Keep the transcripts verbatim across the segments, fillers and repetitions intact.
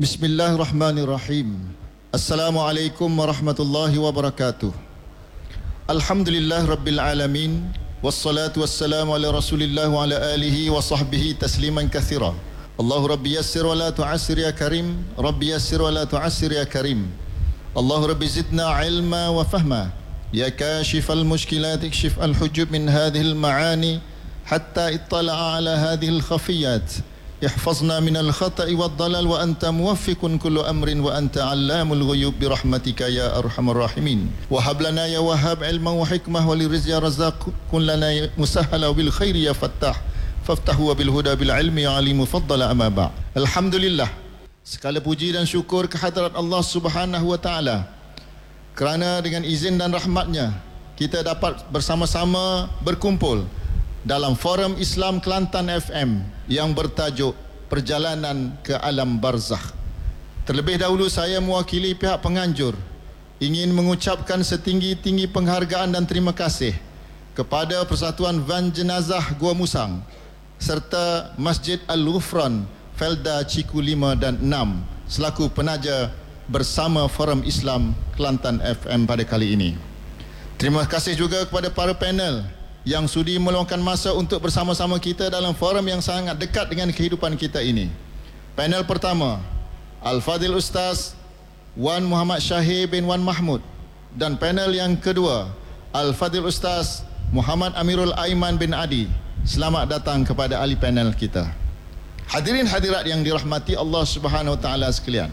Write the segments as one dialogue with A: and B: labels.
A: Bismillahirrahmanirrahim. Assalamualaikum warahmatullahi wabarakatuh. Alhamdulillah Rabbil Alamin. Wassalatu wassalamu ala rasulillah wa ala alihi wa sahbihi tasliman kathira. Allahu Rabbi yassir wa la tu'assir ya karim. Rabbi yassir wa la tu'assir ya karim. Allahu Rabbi zidna ilma wa fahma. Ya kashifal mushkilat ikshif al-hujub min hadhihi al-ma'ani hatta ittala'a ala hadhihi al-khafiyat. احفظنا من الخطأ والضلال وأنت موفق كل أمر وأنت علام الغيوب برحمتك يا أرحم الراحمين. وهب لنا يا وهاب علما وحكمة وللرزق يا رزاق كن لنا مسهلا وبالخير يا فتاح فافتح وبالهدى بالعلم يا عليم فضل أما بعد. Alhamdulillah, segala puji dan syukur kehadrat Allah Subhanahu wa taala kerana dengan izin dan rahmatnya kita dapat bersama-sama berkumpul dalam Forum Islam Kelantan F M yang bertajuk Perjalanan ke Alam Barzakh. Terlebih dahulu saya mewakili pihak penganjur ingin mengucapkan setinggi-tinggi penghargaan dan terima kasih kepada Persatuan Van Jenazah Gua Musang serta Masjid Al-Ghufran Felda Ciku lima dan enam selaku penaja bersama Forum Islam Kelantan F M pada kali ini. Terima kasih juga kepada para panel yang sudi meluangkan masa untuk bersama-sama kita dalam forum yang sangat dekat dengan kehidupan kita ini. Panel pertama, Al-Fadhil Ustaz Wan Muhammad Syahir bin Wan Mahmud, dan panel yang kedua, Al-Fadhil Ustaz Muhammad Amirul Aiman bin Adi. Selamat datang kepada ahli panel kita. Hadirin hadirat yang dirahmati Allah Subhanahu wa taala sekalian.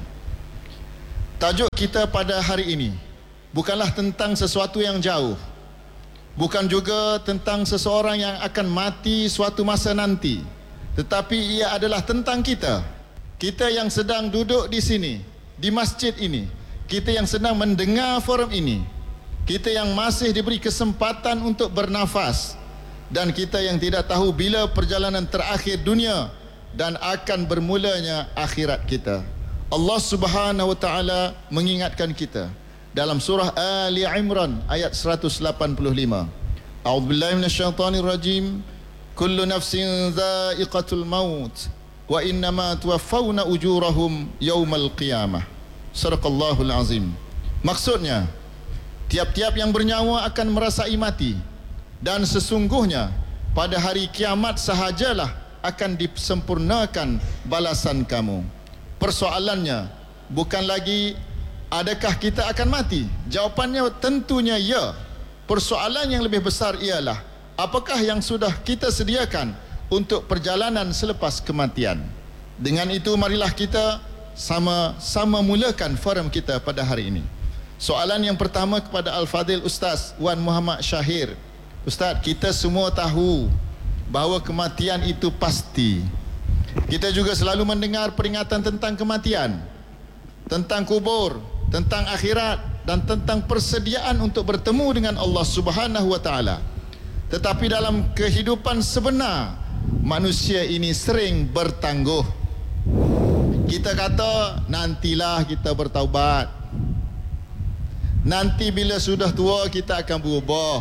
A: Tajuk kita pada hari ini bukanlah tentang sesuatu yang jauh, bukan juga tentang seseorang yang akan mati suatu masa nanti, tetapi ia adalah tentang kita. Kita yang sedang duduk di sini, di masjid ini, kita yang sedang mendengar forum ini, kita yang masih diberi kesempatan untuk bernafas, dan kita yang tidak tahu bila perjalanan terakhir dunia dan akan bermulanya akhirat kita. Allah Subhanahu wa taala mengingatkan kita dalam surah Ali Imran ayat seratus lapan puluh lima. A'udzubillahi minasyaitonir rajim. Kullu nafsin dha'iqatul maut wa innama tuwaffawna ujurahum yaumal qiyamah. Sadaqallahul azim. Maksudnya, tiap-tiap yang bernyawa akan merasai mati, dan sesungguhnya pada hari kiamat sahajalah akan disempurnakan balasan kamu. Persoalannya bukan lagi adakah kita akan mati? Jawapannya tentunya ya. Persoalan yang lebih besar ialah apakah yang sudah kita sediakan untuk perjalanan selepas kematian. Dengan itu marilah kita sama-sama mulakan forum kita pada hari ini. Soalan yang pertama kepada Al-Fadhil Ustaz Wan Muhammad Syahir. Ustaz, kita semua tahu bahawa kematian itu pasti. Kita juga selalu mendengar peringatan tentang kematian, tentang kubur, tentang akhirat, dan tentang persediaan untuk bertemu dengan Allah Subhanahu wa taala. Tetapi dalam kehidupan sebenar, manusia ini sering bertangguh. Kita kata, nantilah kita bertaubat, nanti bila sudah tua kita akan berubah,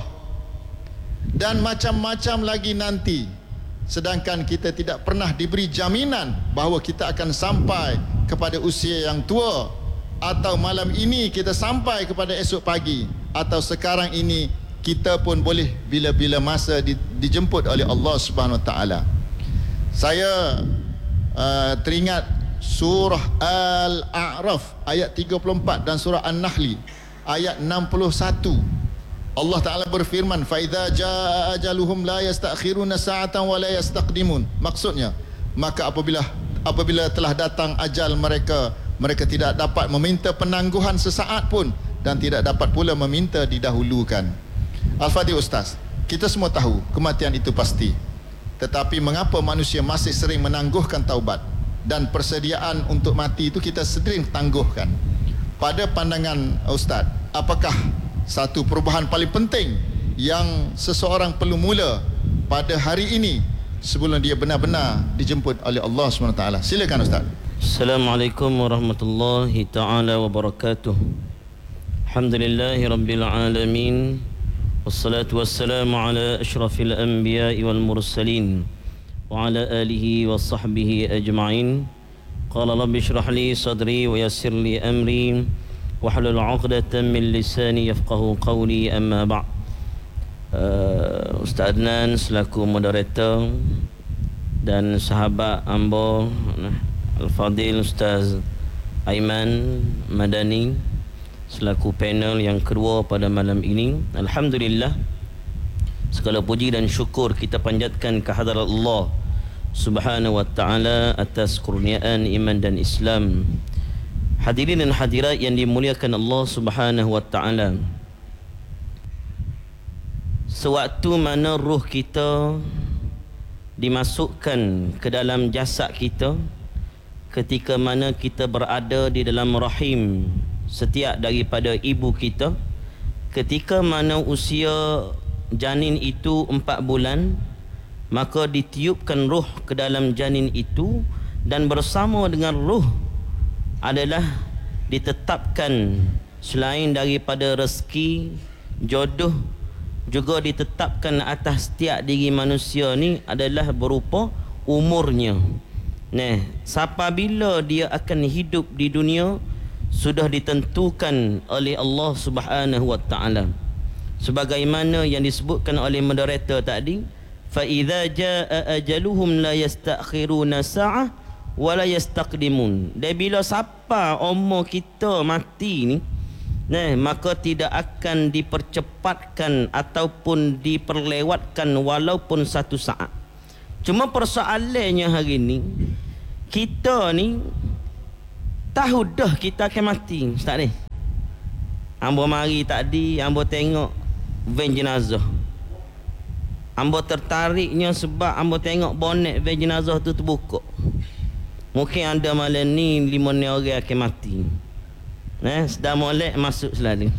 A: dan macam-macam lagi nanti. Sedangkan kita tidak pernah diberi jaminan bahawa kita akan sampai kepada usia yang tua, atau malam ini kita sampai kepada esok pagi, atau sekarang ini kita pun boleh bila-bila masa di, dijemput oleh Allah Subhanahu Wa Taala. Saya uh, teringat surah Al-A'raf ayat tiga puluh empat dan surah An-Nahl ayat enam puluh satu. Allah Ta'ala berfirman, فَإِذَا جَاءَ أَجَلُهُمْ لَا يَسْتَأْخِرُونَ سَاعَةً وَلَا يَسْتَقْدِمُونَ. Maksudnya, maka apabila apabila telah datang ajal mereka, mereka tidak dapat meminta penangguhan sesaat pun, dan tidak dapat pula meminta didahulukan. Al-Fadhil Ustaz, kita semua tahu kematian itu pasti. Tetapi mengapa manusia masih sering menangguhkan taubat, dan persediaan untuk mati itu kita sering tangguhkan? Pada pandangan Ustaz, apakah satu perubahan paling penting yang seseorang perlu mula pada hari ini sebelum dia benar-benar dijemput oleh Allah subhanahu wa taala? Silakan Ustaz.
B: Assalamualaikum warahmatullahi taala wabarakatuh. Alhamdulillahi rabbil alamin. Wassalatu wassalamu ala asyrafil anbiya'i wal mursalin wa ala alihi wa sahbihi ajma'in. Qala rabbi shrah li sadri wa yassir li amri wahlul 'uqdatam min lisani yafqahu qawli. Amma ba'd. Uh, Ustaz Adnan selaku moderator dan sahabat ambo Al-Fadil Ustaz Aiman Madani selaku panel yang kedua pada malam ini. Alhamdulillah, segala puji dan syukur kita panjatkan kehadrat Allah Subhanahu wa ta'ala atas kurniaan iman dan Islam. Hadirin dan hadirat yang dimuliakan Allah Subhanahu wa ta'ala, sewaktu mana ruh kita dimasukkan ke dalam jasad kita, ketika mana kita berada di dalam rahim setiap daripada ibu kita, ketika mana usia janin itu empat bulan, maka ditiupkan ruh ke dalam janin itu, dan bersama dengan ruh adalah ditetapkan selain daripada rezeki, jodoh, juga ditetapkan atas setiap diri manusia ni adalah berupa umurnya. Nah, siapa bila dia akan hidup di dunia sudah ditentukan oleh Allah Subhanahu wa ta'ala. Sebagaimana yang disebutkan oleh moderator tadi, fa idza jaa ajaluhum la yastakhiruna sa'ah wa la yastaqdimun. Dan bila siapa umur kita mati ni, nah, maka tidak akan dipercepatkan ataupun diperlewatkan walaupun satu saat. Cuma persoalannya hari ni, kita ni tahu dah kita akan mati. Ustaz ni, ambo mari tadi, ambo tengok van jenazah. Ambo tertariknya sebab ambo tengok bonet van jenazah tu terbuka. Mungkin ada malam ni lima ni orang akan mati. Nah, sudah molek masuk selalu.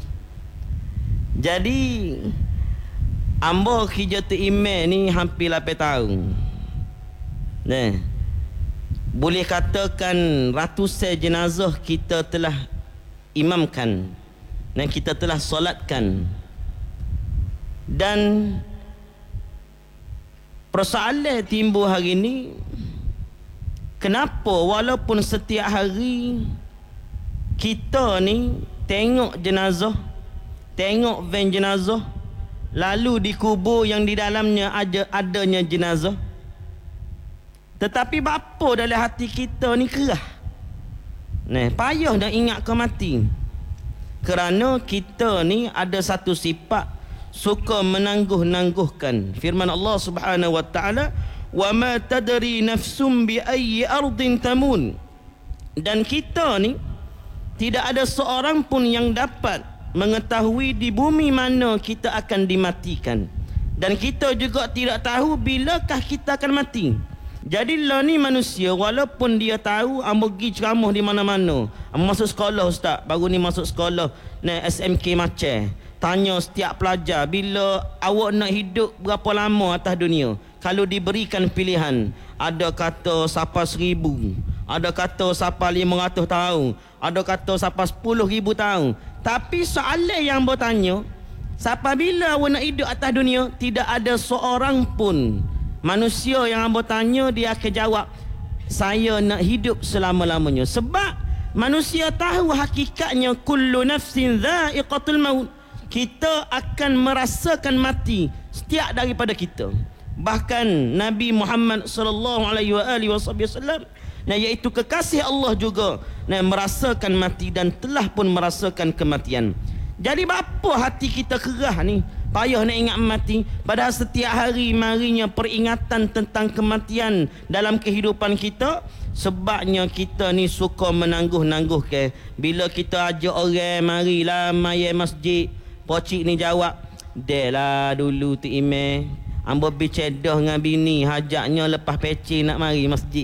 B: Jadi ambo kerja tu email ni hampir lapan tahun. Nah, boleh katakan ratusan jenazah kita telah imamkan dan kita telah solatkan. Dan persoalan timbul hari ni, kenapa walaupun setiap hari kita ni tengok jenazah, tengok van jenazah, lalu dikubur yang di dalamnya ada adanya jenazah, tetapi bapa dalam hati kita ni kerah. Nah, payah nak ingat kau mati. Kerana kita ni ada satu sifat suka menangguh-nangguhkan. Firman Allah Subhanahu wa ta'ala, wa ma tadri nafsum bi ayyi ardin tamun. Dan kita ni tidak ada seorang pun yang dapat mengetahui di bumi mana kita akan dimatikan, dan kita juga tidak tahu bilakah kita akan mati. Jadi lah ni manusia, walaupun dia tahu ambo pergi ceramah di mana-mana, ambo masuk sekolah ustaz, baru ni masuk sekolah naik S M K Maceh, tanya setiap pelajar, bila awak nak hidup berapa lama atas dunia? Kalau diberikan pilihan, ada kata sampai seribu, ada kata sampai lima ratus tahun, ada kata sampai sepuluh ribu tahun. Tapi soalan yang bertanya, sampai bila awak nak hidup atas dunia? Tidak ada seorang pun manusia yang hamba tanya dia akan jawab, saya nak hidup selama-lamanya. Sebab manusia tahu hakikatnya, kullu nafsin dha'iqatul maut, kita akan merasakan mati setiap daripada kita. Bahkan Nabi Muhammad sallallahu alaihi wasallam, nah, iaitu kekasih Allah juga, nah, merasakan mati dan telah pun merasakan kematian. Jadi bapa hati kita kerah ni, payah nak ingat mati, padahal setiap hari marinya peringatan tentang kematian dalam kehidupan kita. Sebabnya kita ni suka menangguh-nangguh ke. Bila kita ajak orang marilah mai masjid, pocik ni jawab, "Delah dulu tu imam, ambo bercedah dengan bini, hajaknya lepas pecing nak mari masjid."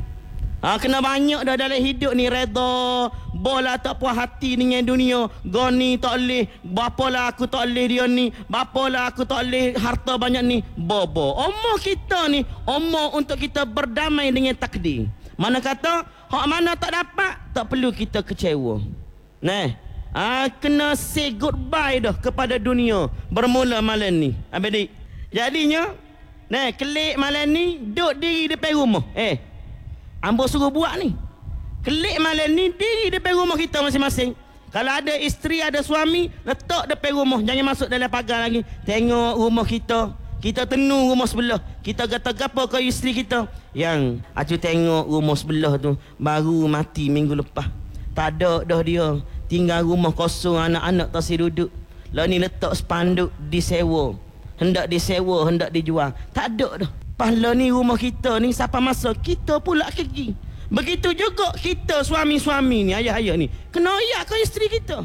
B: Ha, kena banyak dah dalam hidup ni redha, bola tak puas hati dengan dunia. Goni tak boleh, bapalah aku tak boleh dia ni, bapalah aku tak boleh harta banyak ni. Bobo. Umur kita ni, umur untuk kita berdamai dengan takdir. Mana kata, hak mana tak dapat, tak perlu kita kecewa. Nah, ha, kena say goodbye dah kepada dunia bermula malam ni. Adik. Jadinya, nah, kelik malam ni, duduk diri depan rumah. Eh, ambo suruh buat ni. Kelik malam ni diri depan rumah kita masing-masing. Kalau ada isteri, ada suami, letak depan rumah. Jangan masuk dalam pagar lagi. Tengok rumah kita. Kita tenu rumah sebelah. Kita kata apa ke isteri kita? Yang acu tengok rumah sebelah tu baru mati minggu lepas. Tak ada dah dia. Tinggal rumah kosong, anak-anak tak si duduk. Lah ni letak spanduk disewa. Hendak disewa, hendak dijual. Tak ada dah. Pahla ni rumah kita ni siapa masa kita pula pergi. Begitu juga kita suami-suami ni, ayah-ayah ni, kena ayak ke isteri kita.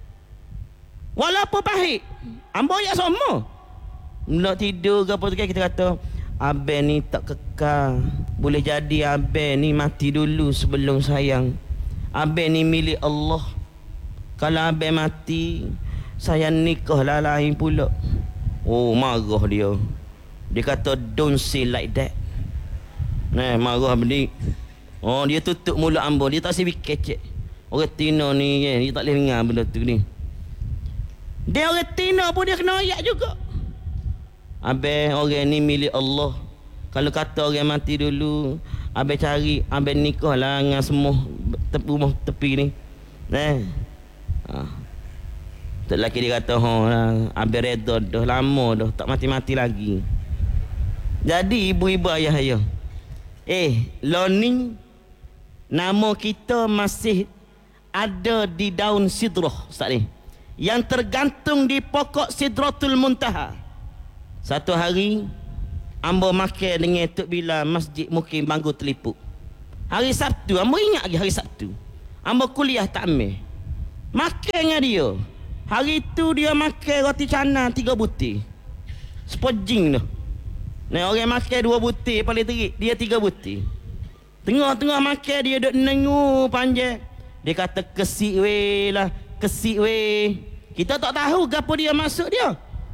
B: Walaupun pahit, ambo ayak sama. Nak tidur ke apa tu, kita kata abang ni tak kekal. Boleh jadi abang ni mati dulu sebelum sayang. Abang ni milik Allah. Kalau abang mati, saya nikah lah lain pula. Oh, marah dia. Dia kata don't say like that. Nah, marah bedik. Oh, dia tutup mulut ambo. Dia tak sibik kecek. Orang Tino ni, eh, dia tak boleh dengar benda tu ni. Dia orang Tino pun dia kena ayat juga. Abang orang ni milik Allah. Kalau kata orang mati dulu, abang cari, abang nikah lah dengan semua tepi, rumah tepi ni. Nah. Ha. Tak lelaki dia kata, ha lah, abang reda dah lama dah, tak mati-mati lagi. Jadi ibu-ibu ayah-ayah, eh, lo ni nama kita masih ada di daun sidrah, Ustaz ni, yang tergantung di pokok Sidratul Muntaha. Satu hari ambo makan dengan Tok Bila Masjid Mukim Banggu Telipuk. Hari Sabtu, ambo ingat lagi hari Sabtu, ambo kuliah takmil. Makan dengan dia. Hari tu dia makan roti canai tiga butir. Sepojing dah. Nah, orang makan dua butir paling terik, dia tiga butir. Tengah-tengah makan dia duk nengu panjang. Dia kata kesik weh lah, kesik weh. Kita tak tahu gapo dia masuk dia.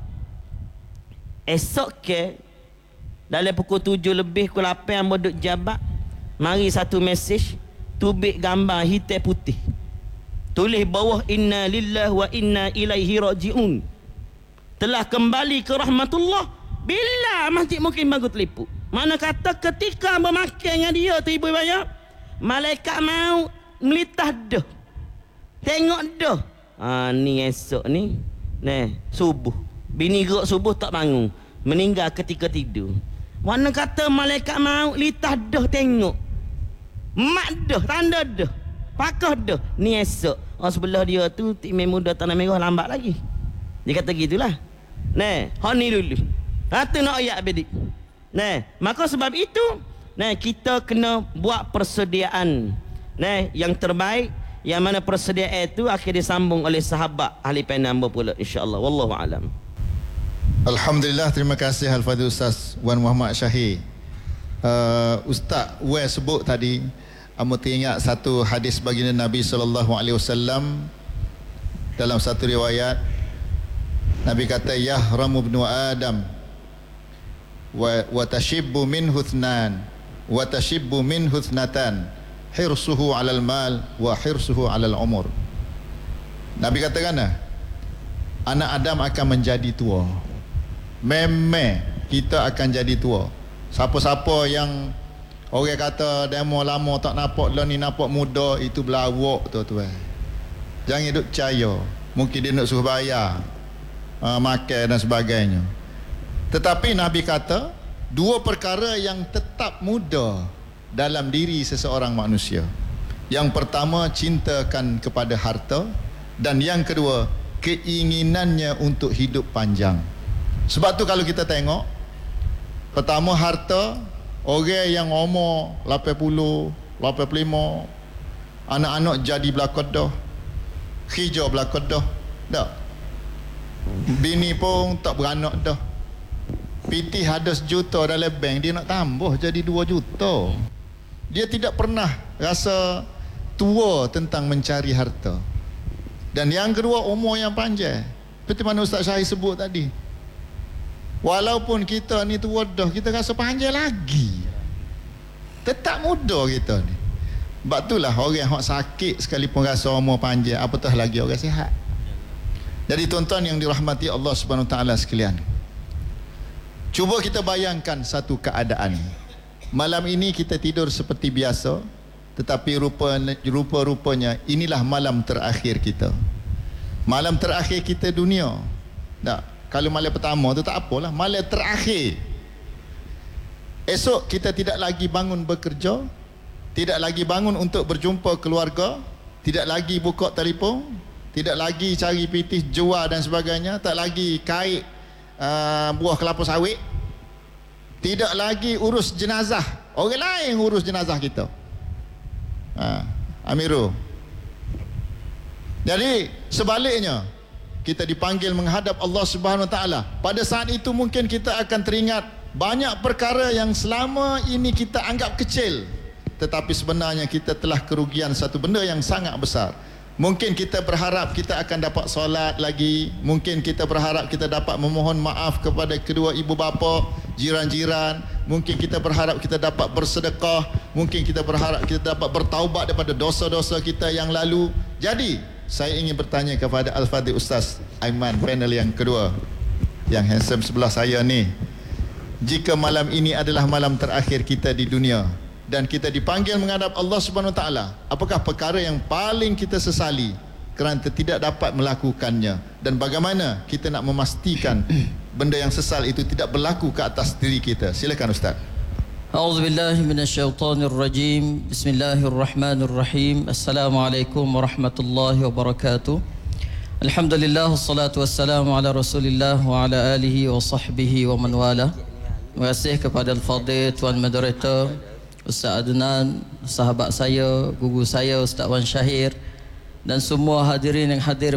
B: Esok ke dalam pukul tujuh lebih pukul lapan ambo duk jabat. Mari satu mesej, tubik gambar hitam putih. Tulis bawah inna lillahi wa inna ilaihi rajiun. Telah kembali ke rahmatullah bila Masjid Mukim Banggu Telipuk. Mana kata ketika memakai dengan dia tu ibu banyak, malaikat mau melitah dah. Tengok dah. Ha, ni esok ni, nah, subuh. Bini gerak subuh tak bangun, meninggal ketika tidur. Mana kata malaikat mau litah dah tengok. Mak dah, tanda dah. Pakah dah. Ni esok. Orang sebelah dia tu timai muda tanah merah lambat lagi. Dia kata gitulah. Nah, hon ni dulu. Hatu nak ayat bedik. Nah, maka sebab itu, nah, kita kena buat persediaan, nah, yang terbaik, yang mana persediaan itu akan disambung oleh sahabat ahli penamba pula, insya-Allah. Wallahu alam.
A: Alhamdulillah, terima kasih Al-Fadhil Ustaz Wan Muhammad Syahir. Uh, Ustaz Wes sebut tadi, amo teringat satu hadis baginda Nabi sallallahu alaihi wasallam. Dalam satu riwayat Nabi kata, yahramu ibnu Adam wa, wa tashibbu minhu thnan wa tashibbu minhu thnatan hirsuhu alal mal wa hirsuhu alal umur. Nabi katakan, anak Adam akan menjadi tua. Memang kita akan jadi tua. Siapa-siapa yang orang kata demo lama tak nampak, lah ni nampak muda, itu belawak tuan-tuan. Jangan duk percaya. Mungkin dia nak suruh bayar uh, makan dan sebagainya. Tetapi Nabi kata dua perkara yang tetap muda dalam diri seseorang manusia. Yang pertama, cintakan kepada harta, dan yang kedua, keinginannya untuk hidup panjang. Sebab tu kalau kita tengok, pertama harta, orang yang umur lapan puluh, lapan puluh lima, anak-anak jadi belakang dah, hijau belakang dah, dah. Bini pun tak beranak dah. Piti ada sejuta dalam bank, dia nak tambah jadi dua juta. Dia tidak pernah rasa tua tentang mencari harta. Dan yang kedua, umur yang panjang. Seperti mana Ustaz Syahir sebut tadi, walaupun kita ni tua dah, kita rasa panjang lagi, tetap muda kita ni. Sebab itulah orang yang sakit sekalipun rasa umur panjang, apatah lagi orang sihat. Jadi tuan-tuan yang dirahmati Allah Subhanahu Wa Taala sekalian, cuba kita bayangkan satu keadaan. Malam ini kita tidur seperti biasa, tetapi rupa rupa-rupanya inilah malam terakhir kita. Malam terakhir kita dunia. Tak, kalau malam pertama tu tak apalah, malam terakhir. Esok kita tidak lagi bangun bekerja, tidak lagi bangun untuk berjumpa keluarga, tidak lagi buka telefon, tidak lagi cari pitih jual dan sebagainya, tak lagi kait uh, buah kelapa sawit, tidak lagi urus jenazah. Orang lain urus jenazah kita. Ha, Amiru. Jadi sebaliknya, kita dipanggil menghadap Allah Subhanahu Wa Taala. Pada saat itu mungkin kita akan teringat banyak perkara yang selama ini kita anggap kecil, tetapi sebenarnya kita telah kerugian satu benda yang sangat besar. Mungkin kita berharap kita akan dapat solat lagi, mungkin kita berharap kita dapat memohon maaf kepada kedua ibu bapa, jiran-jiran, mungkin kita berharap kita dapat bersedekah, mungkin kita berharap kita dapat bertaubat daripada dosa-dosa kita yang lalu. Jadi, saya ingin bertanya kepada Al-Fadhil Ustaz Aiman, panel yang kedua, yang handsome sebelah saya ni. Jika malam ini adalah malam terakhir kita di dunia dan kita dipanggil menghadap Allah Subhanahu Wa Taala, apakah perkara yang paling kita sesali kerana tidak dapat melakukannya, dan bagaimana kita nak memastikan benda yang sesal itu tidak berlaku ke atas diri kita? Silakan Ustaz.
C: A'udzubillahi minasyaitonirrajim. Bismillahirrahmanirrahim. Assalamualaikum warahmatullahi wabarakatuh. Alhamdulillah, wassalatu wassalamu ala Rasulillah wa ala alihi wa sahbihi wa man wala. Terima kasih kepada Al-Fadhil Tuan Moderator Ustaz Adnan, sahabat saya, guru saya Ustaz Wan Syahir, dan semua hadirin yang hadir